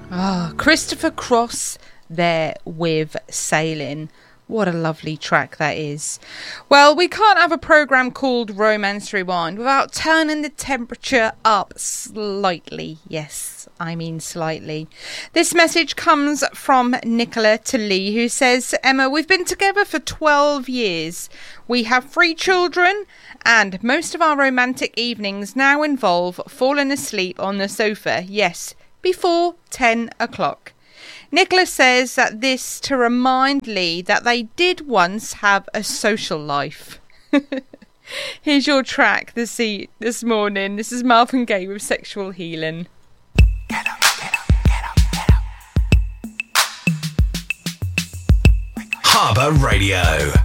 Christopher Cross there with Sailing. What a lovely track that is. Well, we can't have a programme called Romance Rewind without turning the temperature up slightly. Yes, I mean slightly. This message comes from Nicola to Lee, who says, Emma, we've been together for 12 years. We have 3 children, and most of our romantic evenings now involve falling asleep on the sofa. Yes, before 10 o'clock. Nicholas says that this to remind Lee that they did once have a social life. Here's your track this morning. This is Marvin Gaye with Sexual Healing. Get up, get up, get up, get up. Harbour Radio.